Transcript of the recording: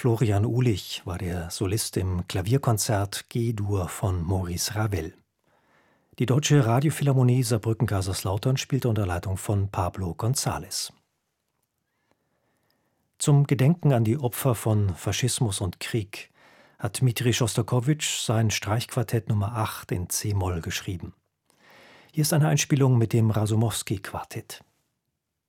Florian Uhlich war der Solist im Klavierkonzert G-Dur von Maurice Ravel. Die Deutsche Radiophilharmonie Saarbrücken-Kaiserslautern spielte unter Leitung von Pablo González. Zum Gedenken an die Opfer von Faschismus und Krieg hat Dmitri Schostakowitsch sein Streichquartett Nummer 8 in c-Moll geschrieben. Hier ist eine Einspielung mit dem Rasumowski-Quartett.